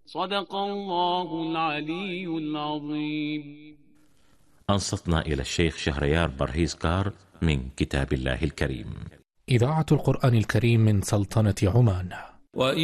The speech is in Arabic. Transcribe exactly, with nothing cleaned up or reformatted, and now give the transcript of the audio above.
صدق الله العلي العظيم. أنصتنا إلى الشيخ شهريار برهيزكار من كتاب الله الكريم. إذاعة القرآن الكريم من سلطنة عمان.